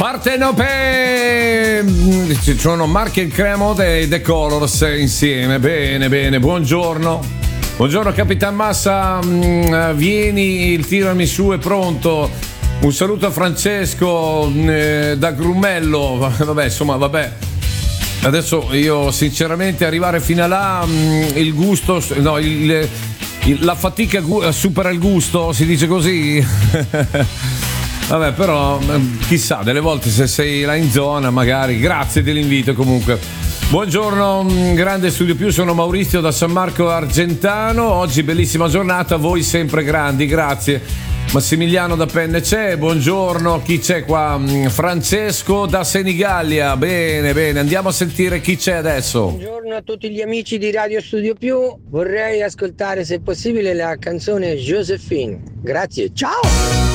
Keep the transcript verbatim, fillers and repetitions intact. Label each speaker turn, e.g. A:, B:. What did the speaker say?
A: Partenope! Ci sono Mark and Cremot e The Colors insieme. Bene, bene, buongiorno. Buongiorno Capitan Massa, vieni, il tiramisù è pronto. Un saluto a Francesco eh, da Grumello. Vabbè, insomma, vabbè. Adesso io sinceramente arrivare fino a là, il gusto, no, il, il, la fatica supera il gusto, si dice così. Vabbè, però chissà, delle volte se sei là in zona magari. Grazie dell'invito comunque. Buongiorno, grande Studio Più, sono Maurizio da San Marco Argentano. Oggi bellissima giornata, voi sempre grandi, grazie. Massimiliano da Pennece, buongiorno, chi c'è qua? Francesco da Senigallia, bene, bene, andiamo a sentire chi c'è adesso.
B: Buongiorno a tutti gli amici di Radio Studio Più, vorrei ascoltare se possibile la canzone Josephine, grazie, ciao!